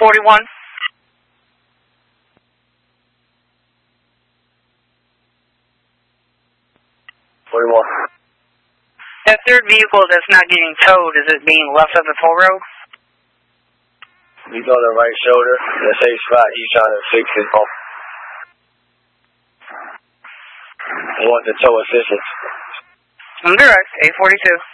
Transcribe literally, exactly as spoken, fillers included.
forty-one. forty-one. That third vehicle that's not getting towed, is it being left on the toll road? He's on the right shoulder. In the same spot. He's trying to fix it. I want the tow assistance. I'm direct, eight forty-two.